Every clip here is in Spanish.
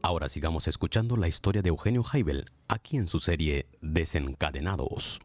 Ahora sigamos escuchando la historia de Eugenio Haibel, aquí en su serie Desencadenados.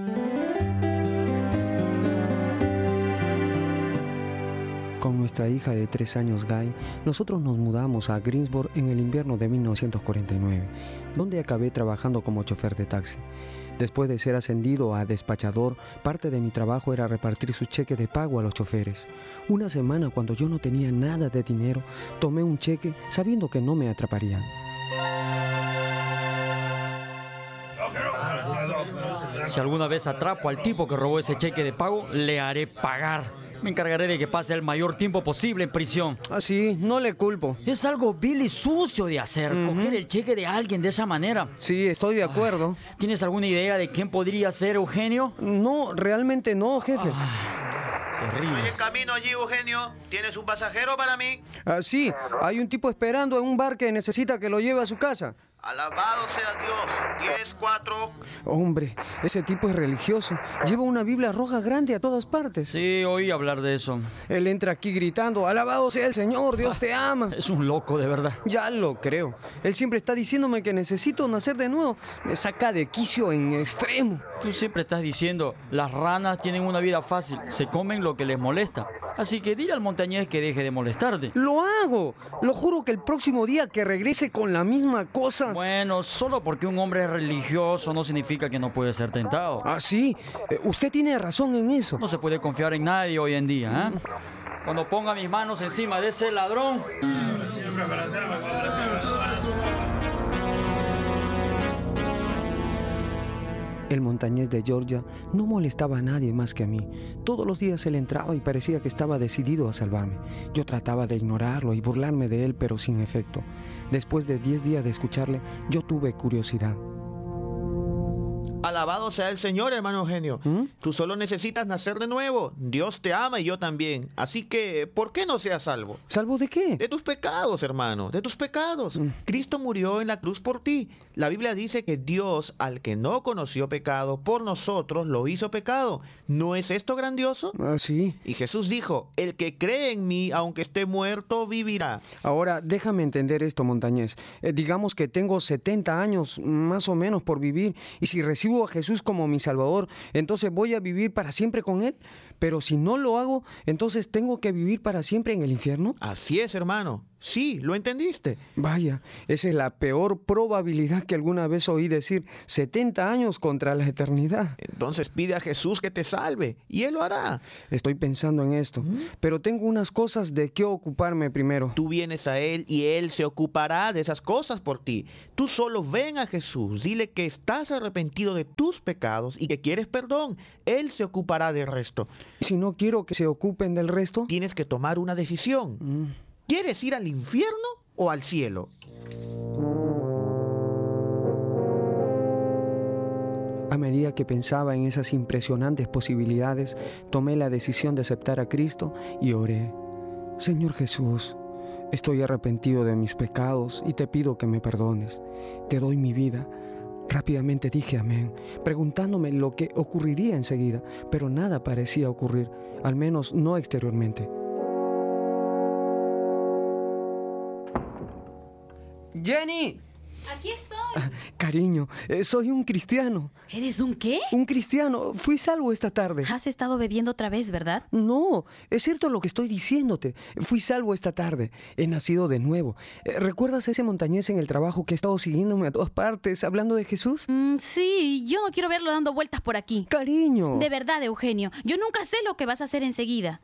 Con nuestra hija de 3 años, Guy, nosotros nos mudamos a Greensboro en el invierno de 1949, donde acabé trabajando como chofer de taxi. Después de ser ascendido a despachador, parte de mi trabajo era repartir su cheque de pago a los choferes. Una semana, cuando yo no tenía nada de dinero, tomé un cheque sabiendo que no me atraparían. Si alguna vez atrapo al tipo que robó ese cheque de pago, le haré pagar. Me encargaré de que pase el mayor tiempo posible en prisión. Sí, no le culpo. Es algo vil y sucio de hacer, coger el cheque de alguien de esa manera. Sí, estoy de acuerdo. ¿Tienes alguna idea de quién podría ser Eugenio? No, realmente no, jefe. Terrible. Estoy en camino allí, Eugenio. ¿Tienes un pasajero para mí? Sí, hay un tipo esperando en un bar que necesita que lo lleve a su casa. Alabado seas Dios. 10-4. Hombre, ese tipo es religioso. Lleva una Biblia roja grande a todas partes. Sí, oí hablar de eso. Él entra aquí gritando: alabado sea el Señor, Dios te ama. Es un loco, de verdad. Ya lo creo. Él siempre está diciéndome que necesito nacer de nuevo. Me saca de quicio en extremo. Tú siempre estás diciendo, las ranas tienen una vida fácil, se comen lo que les molesta. Así que dile al montañés que deje de molestarte. ¡Lo hago! Lo juro que el próximo día que regrese con la misma cosa... Bueno, solo porque un hombre es religioso no significa que no puede ser tentado. Sí, usted tiene razón en eso. No se puede confiar en nadie hoy en día, ¿eh? Cuando ponga mis manos encima de ese ladrón... El montañés de Georgia no molestaba a nadie más que a mí. Todos los días él entraba y parecía que estaba decidido a salvarme. Yo trataba de ignorarlo y burlarme de él, pero sin efecto. Después de 10 días de escucharle, yo tuve curiosidad. Alabado sea el Señor, hermano Eugenio. Tú solo necesitas nacer de nuevo. Dios te ama y yo también. Así que, ¿por qué no seas salvo? ¿Salvo de qué? De tus pecados, hermano, de tus pecados. Cristo murió en la cruz por ti. La Biblia dice que Dios, al que no conoció pecado, por nosotros lo hizo pecado. ¿No es esto grandioso? Sí. Y Jesús dijo, el que cree en mí, aunque esté muerto, vivirá. Ahora, déjame entender esto, montañés. Digamos que tengo 70 años, más o menos, por vivir, y si recibo a Jesús como mi Salvador, entonces voy a vivir para siempre con Él. Pero si no lo hago, entonces tengo que vivir para siempre en el infierno. Así es, hermano. Sí, lo entendiste. Vaya, esa es la peor probabilidad que alguna vez oí decir. 70 años contra la eternidad. Entonces pide a Jesús que te salve, y Él lo hará. Estoy pensando en esto, pero tengo unas cosas de qué ocuparme primero. Tú vienes a Él y Él se ocupará de esas cosas por ti. Tú solo ven a Jesús, dile que estás arrepentido de tus pecados y que quieres perdón. Él se ocupará del resto. Si no quiero que se ocupen del resto, tienes que tomar una decisión. ¿Quieres ir al infierno o al cielo? A medida que pensaba en esas impresionantes posibilidades, tomé la decisión de aceptar a Cristo y oré. Señor Jesús, estoy arrepentido de mis pecados y te pido que me perdones. Te doy mi vida. Rápidamente dije amén, preguntándome lo que ocurriría enseguida, pero nada parecía ocurrir, al menos no exteriormente. ¡Jenny! Aquí estoy. Cariño, soy un cristiano. ¿Eres un qué? Un cristiano. Fui salvo esta tarde. Has estado bebiendo otra vez, ¿verdad? No, es cierto lo que estoy diciéndote. Fui salvo esta tarde. He nacido de nuevo. ¿Recuerdas a ese montañés en el trabajo que ha estado siguiéndome a todas partes, hablando de Jesús? Sí, yo no quiero verlo dando vueltas por aquí. Cariño. De verdad, Eugenio, yo nunca sé lo que vas a hacer enseguida.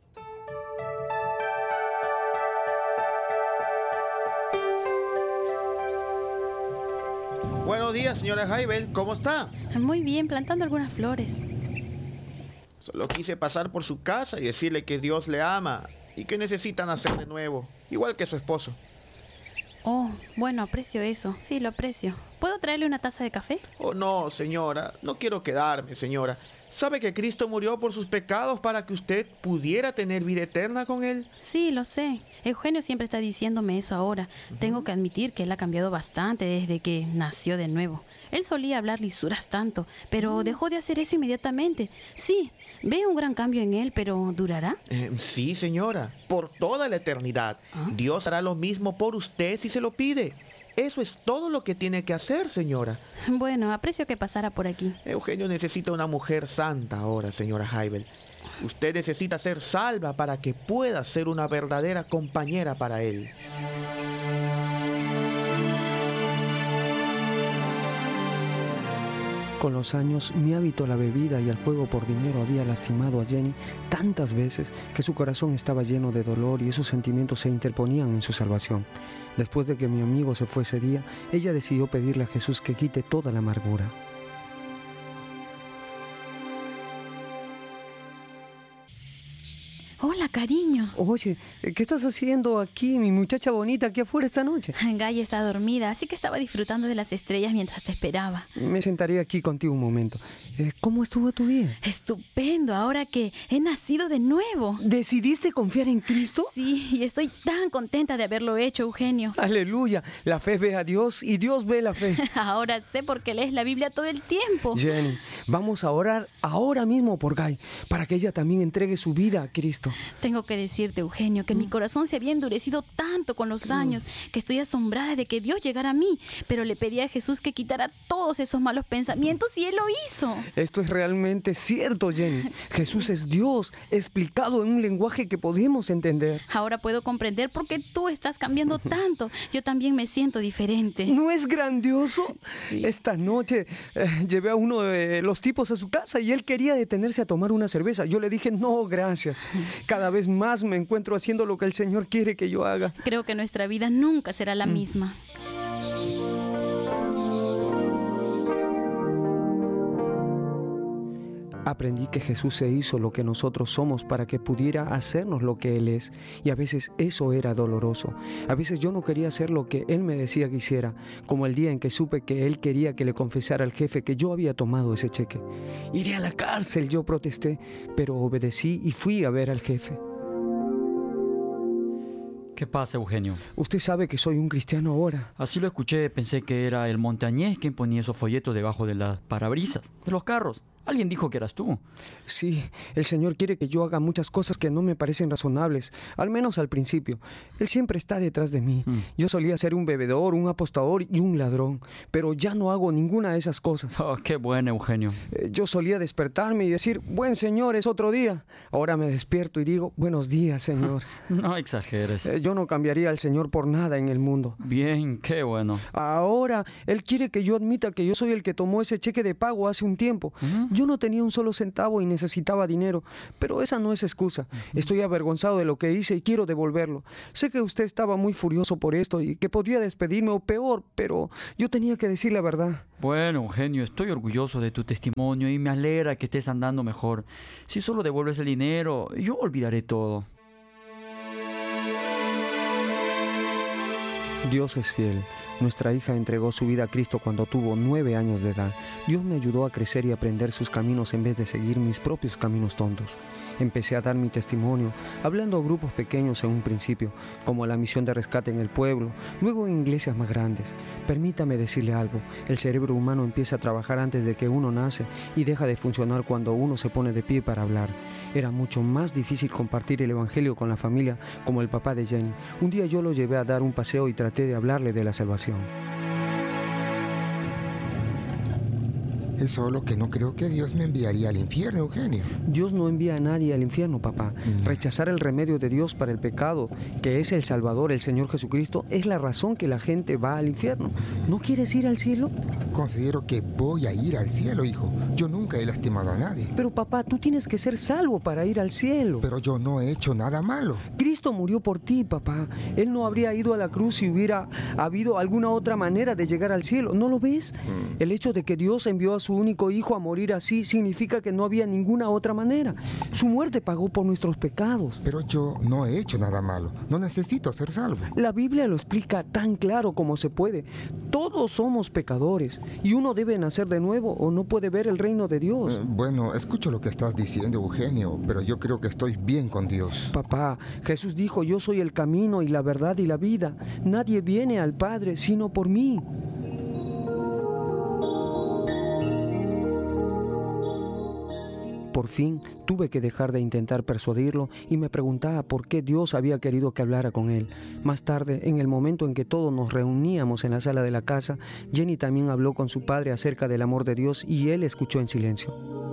Buenos días, señora Haibel. ¿Cómo está? Muy bien, plantando algunas flores. Solo quise pasar por su casa y decirle que Dios le ama y que necesita nacer de nuevo, igual que su esposo. Oh, bueno, aprecio eso. Sí, lo aprecio. ¿Puedo traerle una taza de café? Oh, no, señora. No quiero quedarme, señora. ¿Sabe que Cristo murió por sus pecados para que usted pudiera tener vida eterna con Él? Sí, lo sé. Eugenio siempre está diciéndome eso ahora. Tengo que admitir que él ha cambiado bastante desde que nació de nuevo. Él solía hablar lisuras tanto, pero dejó de hacer eso inmediatamente. Sí, veo un gran cambio en él, pero ¿durará? Sí, señora. Por toda la eternidad. Dios hará lo mismo por usted si se lo pide. Eso es todo lo que tiene que hacer, señora. Bueno, aprecio que pasara por aquí. Eugenio necesita una mujer santa ahora, señora Haibel. Usted necesita ser salva para que pueda ser una verdadera compañera para él. Con los años, mi hábito a la bebida y al juego por dinero había lastimado a Jenny tantas veces que su corazón estaba lleno de dolor y esos sentimientos se interponían en su salvación. Después de que mi amigo se fue ese día, ella decidió pedirle a Jesús que quite toda la amargura. Hola, cariño. Oye, ¿qué estás haciendo aquí, mi muchacha bonita, aquí afuera esta noche? Gaia está dormida, así que estaba disfrutando de las estrellas mientras te esperaba. Me sentaré aquí contigo un momento. ¿Cómo estuvo tu vida? Estupendo, ahora que he nacido de nuevo. ¿Decidiste confiar en Cristo? Sí, y estoy tan contenta de haberlo hecho, Eugenio. Aleluya, la fe ve a Dios y Dios ve la fe. Ahora sé por qué lees la Biblia todo el tiempo. Jenny, vamos a orar ahora mismo por Guy, para que ella también entregue su vida a Cristo. Tengo que decirte, Eugenio, que mi corazón se había endurecido tanto con los años que estoy asombrada de que Dios llegara a mí, pero le pedí a Jesús que quitara todos esos malos pensamientos y Él lo hizo. Esto es realmente cierto, Jenny. Jesús es Dios, explicado en un lenguaje que podemos entender. Ahora puedo comprender por qué tú estás cambiando tanto. Yo también me siento diferente. ¿No es grandioso? Sí. Esta noche llevé a uno de los tipos a su casa y él quería detenerse a tomar una cerveza. Yo le dije, no, gracias. Cada vez más me encuentro haciendo lo que el Señor quiere que yo haga. Creo que nuestra vida nunca será la misma. Aprendí que Jesús se hizo lo que nosotros somos para que pudiera hacernos lo que Él es. Y a veces eso era doloroso. A veces yo no quería hacer lo que Él me decía que hiciera, como el día en que supe que Él quería que le confesara al jefe que yo había tomado ese cheque. Iré a la cárcel, yo protesté, pero obedecí y fui a ver al jefe. ¿Qué pasa, Eugenio? Usted sabe que soy un cristiano ahora. Así lo escuché, pensé que era el montañés quien ponía esos folletos debajo de las parabrisas de los carros. Alguien dijo que eras tú. Sí, el Señor quiere que yo haga muchas cosas que no me parecen razonables, al menos al principio. Él siempre está detrás de mí. Yo solía ser un bebedor, un apostador y un ladrón, pero ya no hago ninguna de esas cosas. Oh, qué bueno, Eugenio. Yo solía despertarme y decir, buen Señor, es otro día. Ahora me despierto y digo, buenos días, Señor. No exageres. Yo no cambiaría al Señor por nada en el mundo. Bien, qué bueno. Ahora, Él quiere que yo admita que yo soy el que tomó ese cheque de pago hace un tiempo. Yo no tenía un solo centavo y necesitaba dinero, pero esa no es excusa. Estoy avergonzado de lo que hice y quiero devolverlo. Sé que usted estaba muy furioso por esto y que podría despedirme o peor, pero yo tenía que decir la verdad. Bueno, Eugenio, estoy orgulloso de tu testimonio y me alegra que estés andando mejor. Si solo devuelves el dinero, yo olvidaré todo. Dios es fiel. Nuestra hija entregó su vida a Cristo cuando tuvo 9 años de edad. Dios me ayudó a crecer y aprender sus caminos en vez de seguir mis propios caminos tontos. Empecé a dar mi testimonio, hablando a grupos pequeños en un principio, como la misión de rescate en el pueblo, luego en iglesias más grandes. Permítame decirle algo, el cerebro humano empieza a trabajar antes de que uno nace y deja de funcionar cuando uno se pone de pie para hablar. Era mucho más difícil compartir el evangelio con la familia como el papá de Jenny. Un día yo lo llevé a dar un paseo y traté de hablarle de la salvación. Es solo que no creo que Dios me enviaría al infierno, Eugenio. Dios no envía a nadie al infierno, papá. Rechazar el remedio de Dios para el pecado, que es el Salvador, el Señor Jesucristo, es la razón que la gente va al infierno. ¿No quieres ir al cielo? Considero que voy a ir al cielo, hijo. Yo nunca he lastimado a nadie. Pero papá, tú tienes que ser salvo para ir al cielo. Pero yo no he hecho nada malo. Cristo murió por ti, papá. Él no habría ido a la cruz si hubiera habido alguna otra manera de llegar al cielo. ¿No lo ves? El hecho de que Dios envió a su único hijo a morir así significa que no había ninguna otra manera. Su muerte pagó por nuestros pecados. Pero yo no he hecho nada malo. No necesito ser salvo. La Biblia lo explica tan claro como se puede. Todos somos pecadores y uno debe nacer de nuevo o no puede ver el reino de Dios. Bueno, escucho lo que estás diciendo, Eugenio, pero yo creo que estoy bien con Dios. Papá, Jesús dijo, yo soy el camino y la verdad y la vida. Nadie viene al Padre sino por mí. Por fin tuve que dejar de intentar persuadirlo y me preguntaba por qué Dios había querido que hablara con él. Más tarde, en el momento en que todos nos reuníamos en la sala de la casa, Jenny también habló con su padre acerca del amor de Dios y él escuchó en silencio.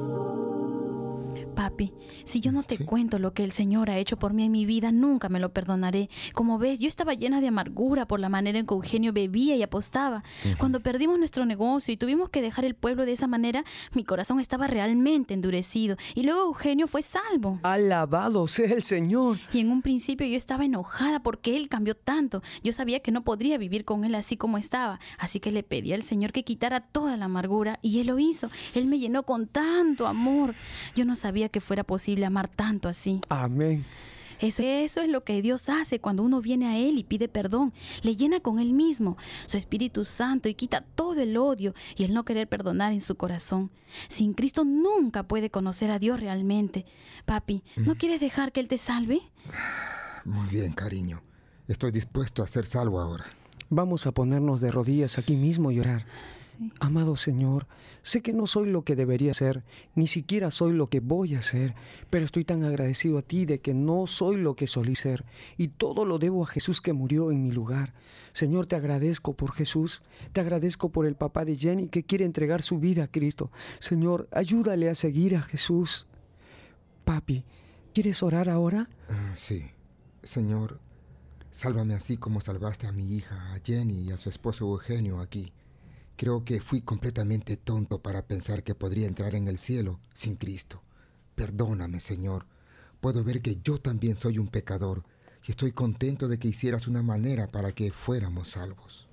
Papi, si yo no te ¿Sí? cuento lo que el Señor ha hecho por mí en mi vida, nunca me lo perdonaré. Como ves, yo estaba llena de amargura por la manera en que Eugenio bebía y apostaba. Cuando perdimos nuestro negocio y tuvimos que dejar el pueblo de esa manera, mi corazón estaba realmente endurecido. Y luego Eugenio fue salvo. ¡Alabado sea el Señor! Y en un principio yo estaba enojada porque él cambió tanto. Yo sabía que no podría vivir con él así como estaba. Así que le pedí al Señor que quitara toda la amargura y él lo hizo. Él me llenó con tanto amor. Yo no sabía que fuera posible amar tanto así. Amén. Eso es lo que Dios hace cuando uno viene a Él y pide perdón. Le llena con Él mismo, su Espíritu Santo, y quita todo el odio y el no querer perdonar en su corazón. Sin Cristo nunca puede conocer a Dios realmente. Papi, ¿no quieres dejar que Él te salve? Muy bien, cariño. Estoy dispuesto a ser salvo ahora. Vamos a ponernos de rodillas aquí mismo y orar. Sí. Amado Señor, sé que no soy lo que debería ser, ni siquiera soy lo que voy a ser, pero estoy tan agradecido a ti de que no soy lo que solí ser, y todo lo debo a Jesús que murió en mi lugar. Señor, te agradezco por Jesús, te agradezco por el papá de Jenny que quiere entregar su vida a Cristo. Señor, ayúdale a seguir a Jesús. Papi, ¿quieres orar ahora? Sí. Señor, sálvame así como salvaste a mi hija, a Jenny y a su esposo Eugenio aquí. Creo que fui completamente tonto para pensar que podría entrar en el cielo sin Cristo. Perdóname, Señor. Puedo ver que yo también soy un pecador y estoy contento de que hicieras una manera para que fuéramos salvos.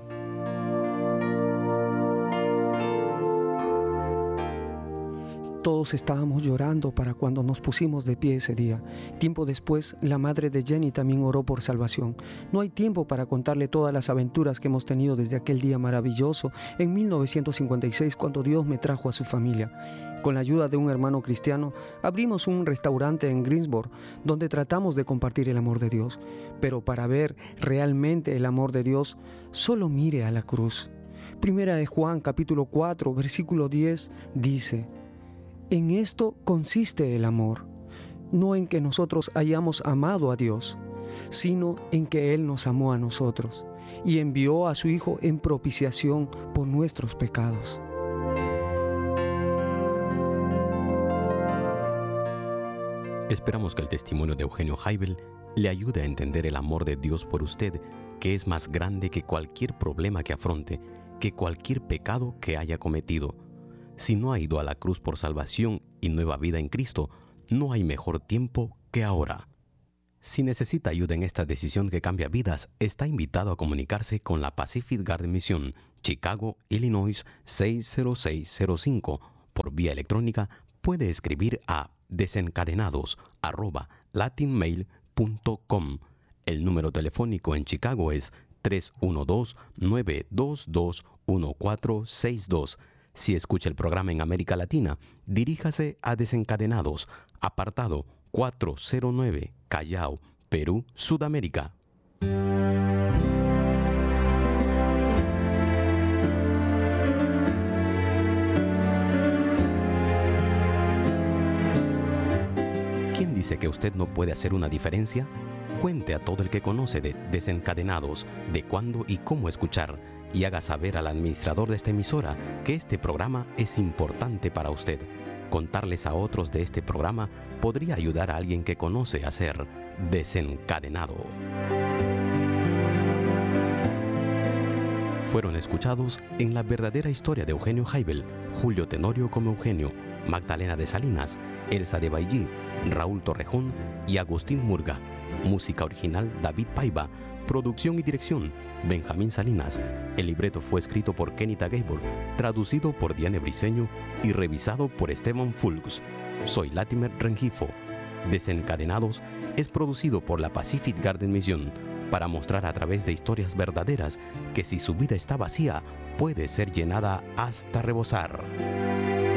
Todos estábamos llorando para cuando nos pusimos de pie ese día. Tiempo después, la madre de Jenny también oró por salvación. No hay tiempo para contarle todas las aventuras que hemos tenido desde aquel día maravilloso en 1956 cuando Dios me trajo a su familia. Con la ayuda de un hermano cristiano, abrimos un restaurante en Greensboro donde tratamos de compartir el amor de Dios. Pero para ver realmente el amor de Dios, solo mire a la cruz. Primera de Juan, capítulo 4, versículo 10, dice: en esto consiste el amor, no en que nosotros hayamos amado a Dios, sino en que Él nos amó a nosotros y envió a su Hijo en propiciación por nuestros pecados. Esperamos que el testimonio de Eugenio Haibel le ayude a entender el amor de Dios por usted, que es más grande que cualquier problema que afronte, que cualquier pecado que haya cometido. Si no ha ido a la cruz por salvación y nueva vida en Cristo, no hay mejor tiempo que ahora. Si necesita ayuda en esta decisión que cambia vidas, está invitado a comunicarse con la Pacific Garden Mission, Chicago, Illinois 60605. Por vía electrónica puede escribir a desencadenados@latinmail.com. El número telefónico en Chicago es 312-922-1462. Si escucha el programa en América Latina, diríjase a Desencadenados, apartado 409, Callao, Perú, Sudamérica. ¿Quién dice que usted no puede hacer una diferencia? Cuente a todo el que conoce de Desencadenados, de cuándo y cómo escuchar, y haga saber al administrador de esta emisora que este programa es importante para usted. Contarles a otros de este programa podría ayudar a alguien que conoce a ser desencadenado. Fueron escuchados en La verdadera historia de Eugenio Haibel, Julio Tenorio como Eugenio, Magdalena de Salinas, Elsa de Bailly, Raúl Torrejón y Agustín Murga. Música original David Paiva. Producción y dirección Benjamín Salinas. El libreto fue escrito por Kenita Gable, traducido por Diane Briceño y revisado por Esteban Fulks. Soy Latimer Rengifo. Desencadenados es producido por la Pacific Garden Mission para mostrar a través de historias verdaderas que si su vida está vacía, puede ser llenada hasta rebosar.